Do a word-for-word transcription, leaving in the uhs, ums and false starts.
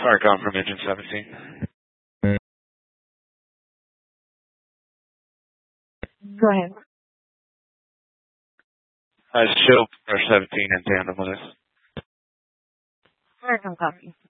Farcom from Engine seventeen. Go ahead. Uh, show for seventeen in tandem with us. Farcom copy.